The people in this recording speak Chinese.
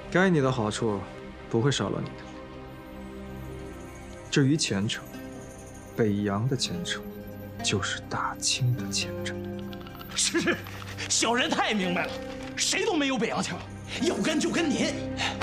该你的好处不会少了你的。至于前程，北洋的前程就是大清的前程。 是，小人太明白了，谁都没有北洋强，要跟就跟您。